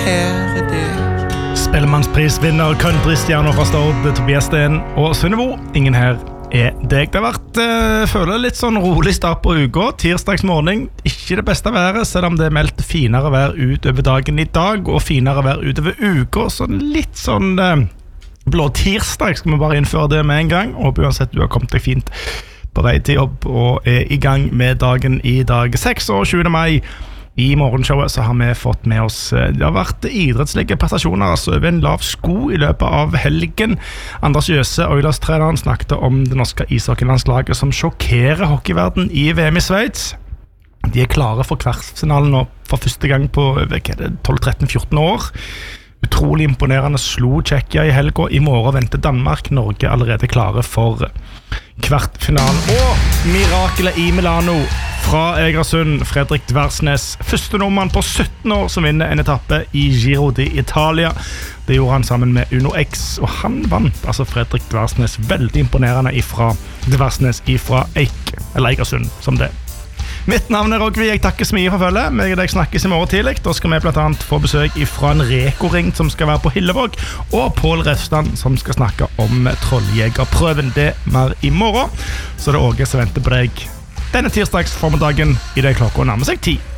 ære deg. Spellemannsprisvinner, countrystjerner fra Stord, Tobias Steen og Sunnevo. Ingen her er deg. Det har vært, føler litt sånn rolig start på uka. Tirsdagsmorgen, ikke det beste været, selv om det er meldt finere vær utover dagen i dag, og finere vær utover uka. Så litt sånn blå tirsdag skal vi bare innføre det med en gang. Håper uansett du har kommet deg fint på vei til jobb og er i gang med dagen i dag 6 og 20. mai. I morgenshowet så har vi fått med oss, det har vært idrettslige prestasjoner, altså over en lav sko i løpet av helgen. Anders Jøse, Oilers-treneren, snakket om det norske ishockeylandslaget som sjokkerer hockeyverden i VM i Sveits. De er klare for kvartfinalen nå for første gang på 12-13-14 år. Utrolig imponerende, slo Tsjekkia i helga. I morgen venter Danmark. Norge allerede klare for kvartfinalen. Og mirakelet i Milano fra Egersund, Fredrik Dversnes, første nordmann på 17 år som vinner en etappe i Giro d'Italia. Det gjorde han sammen med Uno X, og han vant, altså Fredrik Dversnes, veldig imponerende ifra Dversnes ifra Egersund, som det. Mitt navn er Rogvi, jeg takker så mye for følget. Jeg og deg snakkes i morgen tidlig. Da skal vi blant annet få besøk fra en Reko-ring som skal være på Hillevåg, og Pål Refstand som skal snakke om trolljegerprøven. Det mer i morgen. Så det er Åge som venter på deg denne tirsdagsformiddagen i det klokka nærmer seg 10.